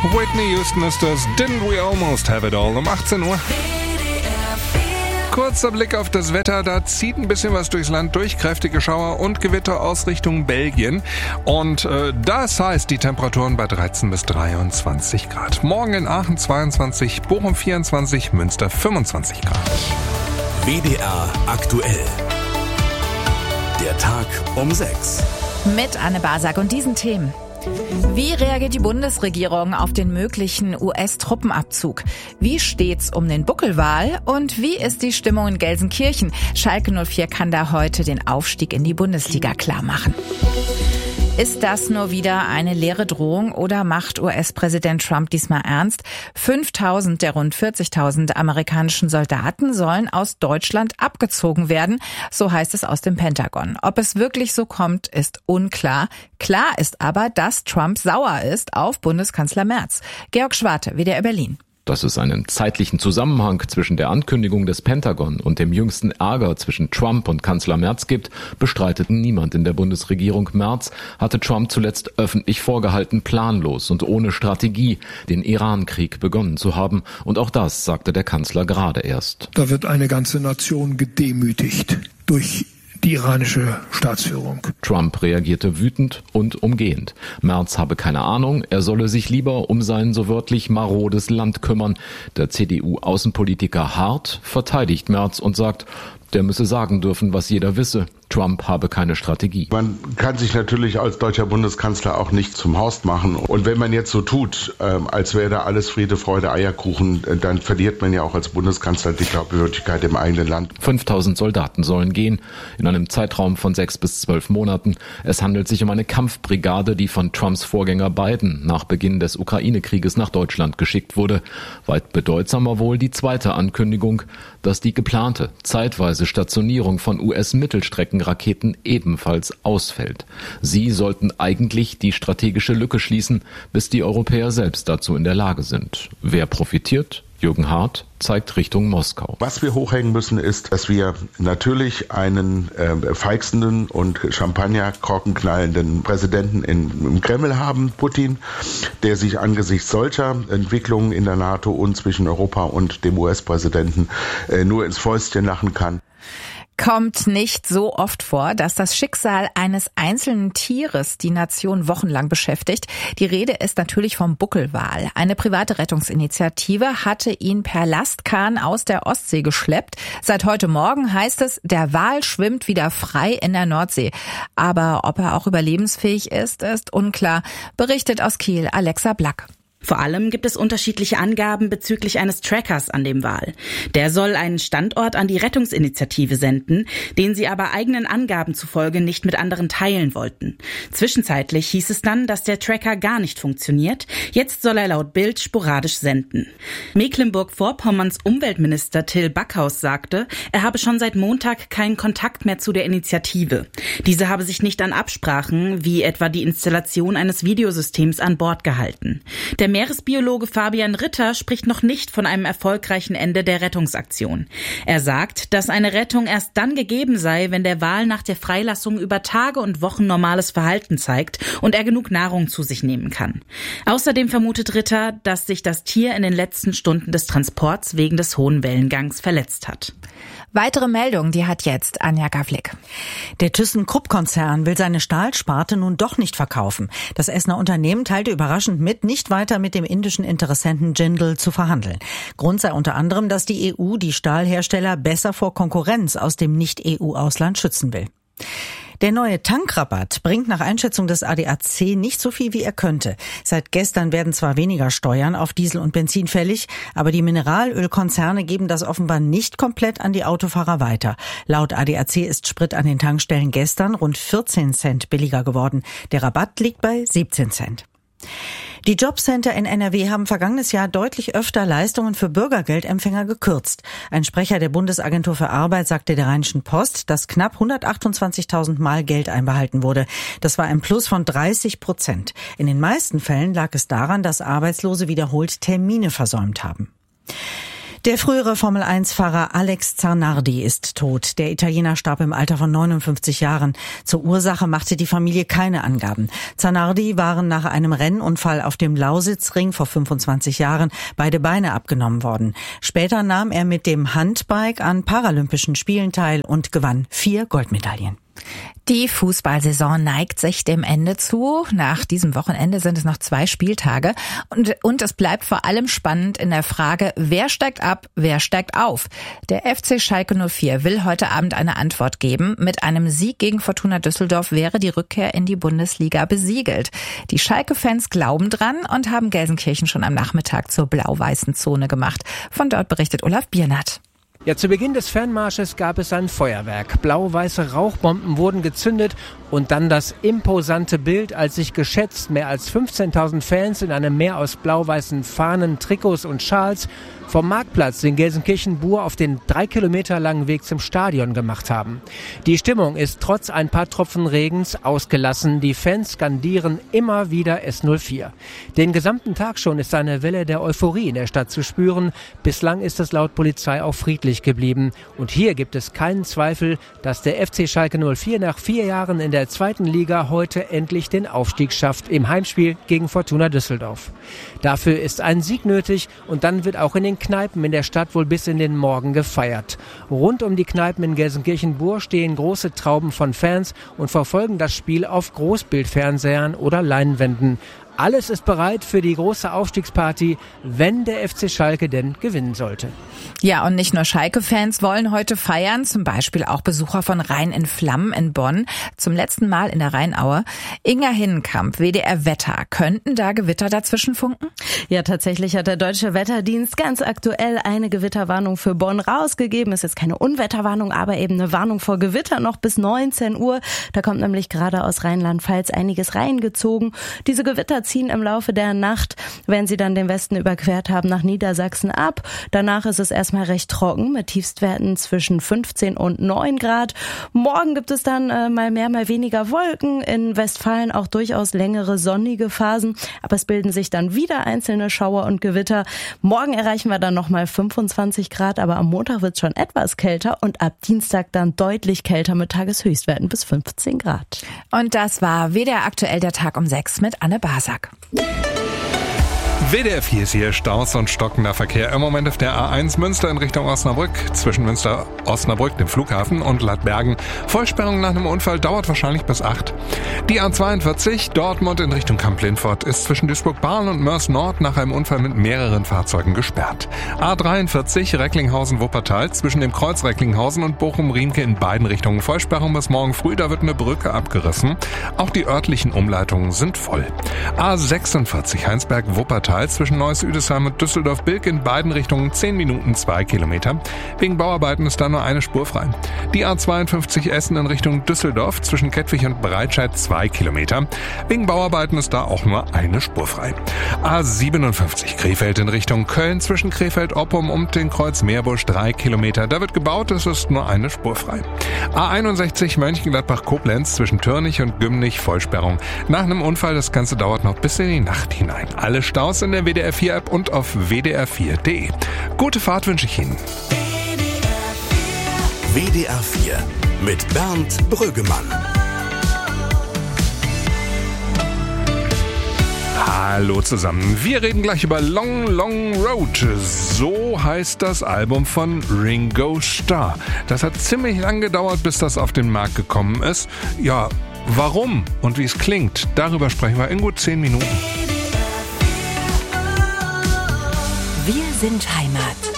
Whitney Houston ist das Didn't We Almost Have It All um 18 Uhr. Kurzer Blick auf das Wetter, da zieht ein bisschen was durchs Land durch, kräftige Schauer und Gewitter aus Richtung Belgien. Und das heißt, die Temperaturen bei 13 bis 23 Grad. Morgen in Aachen 22, Bochum 24, Münster 25 Grad. WDR aktuell. Der Tag um 6. Mit Anne Basak und diesen Themen. Wie reagiert die Bundesregierung auf den möglichen US-Truppenabzug? Wie steht's um den Buckelwal? Und wie ist die Stimmung in Gelsenkirchen? Schalke 04 kann da heute den Aufstieg in die Bundesliga klarmachen. Ist das nur wieder eine leere Drohung oder macht US-Präsident Trump diesmal ernst? 5.000 der rund 40.000 amerikanischen Soldaten sollen aus Deutschland abgezogen werden, so heißt es aus dem Pentagon. Ob es wirklich so kommt, ist unklar. Klar ist aber, dass Trump sauer ist auf Bundeskanzler Merz. Georg Schwarte, WDR Berlin. Dass es einen zeitlichen Zusammenhang zwischen der Ankündigung des Pentagon und dem jüngsten Ärger zwischen Trump und Kanzler Merz gibt, bestreitet niemand in der Bundesregierung. Merz hatte Trump zuletzt öffentlich vorgehalten, planlos und ohne Strategie den Iran-Krieg begonnen zu haben. Und auch das sagte der Kanzler gerade erst. Da wird eine ganze Nation gedemütigt durch die iranische Staatsführung. Trump reagierte wütend und umgehend. Merz habe keine Ahnung, er solle sich lieber um sein so wörtlich marodes Land kümmern. Der CDU-Außenpolitiker Hart verteidigt Merz und sagt, der müsse sagen dürfen, was jeder wisse. Trump habe keine Strategie. Man kann sich natürlich als deutscher Bundeskanzler auch nicht zum Horst machen. Und wenn man jetzt so tut, als wäre da alles Friede, Freude, Eierkuchen, dann verliert man ja auch als Bundeskanzler die Glaubwürdigkeit im eigenen Land. 5.000 Soldaten sollen gehen, in einem Zeitraum von 6 bis 12 Monaten. Es handelt sich um eine Kampfbrigade, die von Trumps Vorgänger Biden nach Beginn des Ukraine-Krieges nach Deutschland geschickt wurde. Weit bedeutsamer wohl die zweite Ankündigung, dass die geplante, zeitweise Stationierung von US-Mittelstreckenraketen ebenfalls ausfällt. Sie sollten eigentlich die strategische Lücke schließen, bis die Europäer selbst dazu in der Lage sind. Wer profitiert? Jürgen Hart zeigt Richtung Moskau. Was wir hochhängen müssen, ist, dass wir natürlich einen feixenden und Champagnerkorken knallenden Präsidenten im Kreml haben, Putin, der sich angesichts solcher Entwicklungen in der NATO und zwischen Europa und dem US-Präsidenten nur ins Fäustchen lachen kann. Kommt nicht so oft vor, dass das Schicksal eines einzelnen Tieres die Nation wochenlang beschäftigt. Die Rede ist natürlich vom Buckelwal. Eine private Rettungsinitiative hatte ihn per Lastkahn aus der Ostsee geschleppt. Seit heute Morgen heißt es, der Wal schwimmt wieder frei in der Nordsee. Aber ob er auch überlebensfähig ist unklar, berichtet aus Kiel Alexa Black. Vor allem gibt es unterschiedliche Angaben bezüglich eines Trackers an dem Wal. Der soll einen Standort an die Rettungsinitiative senden, den sie aber eigenen Angaben zufolge nicht mit anderen teilen wollten. Zwischenzeitlich hieß es dann, dass der Tracker gar nicht funktioniert. Jetzt soll er laut Bild sporadisch senden. Mecklenburg-Vorpommerns Umweltminister Till Backhaus sagte, er habe schon seit Montag keinen Kontakt mehr zu der Initiative. Diese habe sich nicht an Absprachen, wie etwa die Installation eines Videosystems an Bord gehalten. Der Meeresbiologe Fabian Ritter spricht noch nicht von einem erfolgreichen Ende der Rettungsaktion. Er sagt, dass eine Rettung erst dann gegeben sei, wenn der Wal nach der Freilassung über Tage und Wochen normales Verhalten zeigt und er genug Nahrung zu sich nehmen kann. Außerdem vermutet Ritter, dass sich das Tier in den letzten Stunden des Transports wegen des hohen Wellengangs verletzt hat. Weitere Meldungen, die hat jetzt Anja Gavlik. Der ThyssenKrupp-Konzern will seine Stahlsparte nun doch nicht verkaufen. Das Essener Unternehmen teilte überraschend mit, nicht weiter mit dem indischen Interessenten Jindal zu verhandeln. Grund sei unter anderem, dass die EU die Stahlhersteller besser vor Konkurrenz aus dem Nicht-EU-Ausland schützen will. Der neue Tankrabatt bringt nach Einschätzung des ADAC nicht so viel, wie er könnte. Seit gestern werden zwar weniger Steuern auf Diesel und Benzin fällig, aber die Mineralölkonzerne geben das offenbar nicht komplett an die Autofahrer weiter. Laut ADAC ist Sprit an den Tankstellen gestern rund 14 Cent billiger geworden. Der Rabatt liegt bei 17 Cent. Die Jobcenter in NRW haben vergangenes Jahr deutlich öfter Leistungen für Bürgergeldempfänger gekürzt. Ein Sprecher der Bundesagentur für Arbeit sagte der Rheinischen Post, dass knapp 128.000 Mal Geld einbehalten wurde. Das war ein Plus von 30%. In den meisten Fällen lag es daran, dass Arbeitslose wiederholt Termine versäumt haben. Der frühere Formel-1-Fahrer Alex Zanardi ist tot. Der Italiener starb im Alter von 59 Jahren. Zur Ursache machte die Familie keine Angaben. Zanardi waren nach einem Rennunfall auf dem Lausitzring vor 25 Jahren beide Beine abgenommen worden. Später nahm er mit dem Handbike an Paralympischen Spielen teil und gewann 4 Goldmedaillen. Die Fußballsaison neigt sich dem Ende zu. Nach diesem Wochenende sind es noch 2 Spieltage. Und es bleibt vor allem spannend in der Frage, wer steigt ab, wer steigt auf. Der FC Schalke 04 will heute Abend eine Antwort geben. Mit einem Sieg gegen Fortuna Düsseldorf wäre die Rückkehr in die Bundesliga besiegelt. Die Schalke-Fans glauben dran und haben Gelsenkirchen schon am Nachmittag zur blau-weißen Zone gemacht. Von dort berichtet Olaf Biernat. Ja, zu Beginn des Fanmarsches gab es ein Feuerwerk. Blau-weiße Rauchbomben wurden gezündet und dann das imposante Bild, als sich geschätzt mehr als 15.000 Fans in einem Meer aus blau-weißen Fahnen, Trikots und Schals vom Marktplatz in Gelsenkirchen-Bur auf den 3 Kilometer langen Weg zum Stadion gemacht haben. Die Stimmung ist trotz ein paar Tropfen Regens ausgelassen. Die Fans skandieren immer wieder S04. Den gesamten Tag schon ist eine Welle der Euphorie in der Stadt zu spüren. Bislang ist es laut Polizei auch friedlich geblieben. Und hier gibt es keinen Zweifel, dass der FC Schalke 04 nach 4 Jahren in der 2. Liga heute endlich den Aufstieg schafft im Heimspiel gegen Fortuna Düsseldorf. Dafür ist ein Sieg nötig und dann wird auch in den Kneipen in der Stadt wohl bis in den Morgen gefeiert. Rund um die Kneipen in Gelsenkirchen-Bur stehen große Trauben von Fans und verfolgen das Spiel auf Großbildfernsehern oder Leinwänden. Alles ist bereit für die große Aufstiegsparty, wenn der FC Schalke denn gewinnen sollte. Ja, und nicht nur Schalke-Fans wollen heute feiern, zum Beispiel auch Besucher von Rhein in Flammen in Bonn, zum letzten Mal in der Rheinaue. Inga Hinnenkamp, WDR Wetter, könnten da Gewitter dazwischen funken? Ja, tatsächlich hat der Deutsche Wetterdienst ganz aktuell eine Gewitterwarnung für Bonn rausgegeben. Es ist keine Unwetterwarnung, aber eben eine Warnung vor Gewitter noch bis 19 Uhr. Da kommt nämlich gerade aus Rheinland-Pfalz einiges reingezogen. Diese Gewitter ziehen im Laufe der Nacht, wenn sie dann den Westen überquert haben, nach Niedersachsen ab. Danach ist es erstmal recht trocken mit Tiefstwerten zwischen 15 und 9 Grad. Morgen gibt es dann mal mehr, mal weniger Wolken. In Westfalen auch durchaus längere sonnige Phasen, aber es bilden sich dann wieder einzelne Schauer und Gewitter. Morgen erreichen wir dann nochmal 25 Grad, aber am Montag wird es schon etwas kälter und ab Dienstag dann deutlich kälter mit Tageshöchstwerten bis 15 Grad. Und das war WDR aktuell der Tag um 6 mit Anne Basak. WDR 4 ist hier, Staus und stockender Verkehr. Im Moment auf der A1 Münster in Richtung Osnabrück, zwischen Münster, Osnabrück, dem Flughafen und Ladbergen. Vollsperrung nach einem Unfall dauert wahrscheinlich bis 8. Die A42 Dortmund in Richtung Kamp-Lintfort ist zwischen Duisburg-Bahn und Mörs Nord nach einem Unfall mit mehreren Fahrzeugen gesperrt. A43 Recklinghausen-Wuppertal zwischen dem Kreuz Recklinghausen und Bochum-Riemke in beiden Richtungen Vollsperrung bis morgen früh, da wird eine Brücke abgerissen. Auch die örtlichen Umleitungen sind voll. A46 Heinsberg-Wuppertal zwischen Neuss-Üdesheim und Düsseldorf-Bilk in beiden Richtungen 10 Minuten 2 Kilometer. Wegen Bauarbeiten ist da nur eine Spur frei. Die A52 Essen in Richtung Düsseldorf zwischen Kettwig und Breitscheid 2 Kilometer. Wegen Bauarbeiten ist da auch nur eine Spur frei. A57 Krefeld in Richtung Köln zwischen Krefeld-Oppum und den Kreuz Meerbusch 3 Kilometer. Da wird gebaut, es ist nur eine Spur frei. A61 Mönchengladbach-Koblenz zwischen Türnich und Gümnich Vollsperrung. Nach einem Unfall, das Ganze dauert noch bis in die Nacht hinein. Alle Staus in der WDR 4 App und auf wdr4.de. Gute Fahrt wünsche ich Ihnen. WDR 4 mit Bernd Brüggemann. Hallo zusammen, wir reden gleich über Long Long Road. So heißt das Album von Ringo Starr. Das hat ziemlich lang gedauert, bis das auf den Markt gekommen ist. Ja, warum und wie es klingt, darüber sprechen wir in gut 10 Minuten. Wir sind Heimat.